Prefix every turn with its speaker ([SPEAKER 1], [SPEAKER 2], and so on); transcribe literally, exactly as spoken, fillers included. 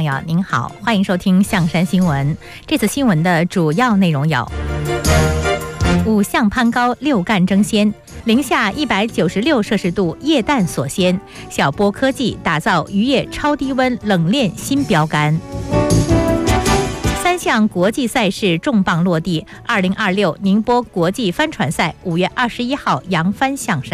[SPEAKER 1] 友您好，欢迎收听象山新闻。这次新闻的主要内容有：五项攀高，六干争先，零下一百九十六摄氏度液氮锁鲜，小波科技打造渔业超低温冷链新标杆。三项国际赛事重磅落地，二零二六宁波国际帆船赛五月二十一号扬帆象山。